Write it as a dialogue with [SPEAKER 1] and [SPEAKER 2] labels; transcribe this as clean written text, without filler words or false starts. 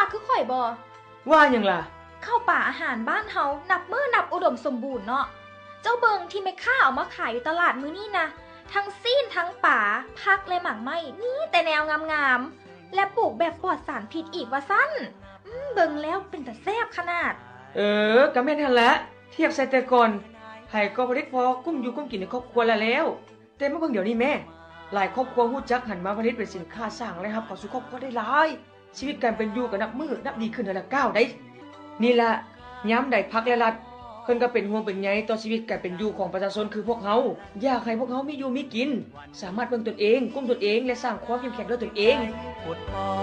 [SPEAKER 1] คือข่อยบ่
[SPEAKER 2] ว่าหยังล่ะ
[SPEAKER 1] ข้าวป่าอาหารบ้านเฮานับมื้อนับอุดมสมบูรณ์เนาะเจ้าเบิงที่แม่ค้าเอามาขายอยู่ตลาดมื้อนี้นะทั้งซีนทั้งป่าผักและหมากไม้นี่แต่แนวงามๆและปลูกแบบปลอดสารพิษอีกว่าซั่นเบิ่งแล้วเป็นแต่แซ่บขนาด
[SPEAKER 2] ก็แม่นหั่นละเทียบใส่แต่ก่อนไผก็บ่ได้พอกุ้มอยู่กุ้มกินในครอบครัวแล้วแต่มาเบิ่งเดี๋ยวนี้แม่หลายครอบครัวฮู้จักหันมาผลิตเป็นสินค้าสร้างรายรับเข้าสู่ครอบครัวได้หลายชีวิตการเป็นอยู่ก็นับมื้อนับดีขึ้นแต่ละก้าวได้นี่ล่ะยามใดพักและรัฐเพิ่นก็เป็นห่วงเป็นใยต่อชีวิตการเป็นอยู่ของประชาชนคือพวกเฮาอยากให้พวกเฮามีอยู่มีกินสามารถเบิ่งตนเองกุ้มตนเองและสร้างความเข้มแข็งด้วยตนเอง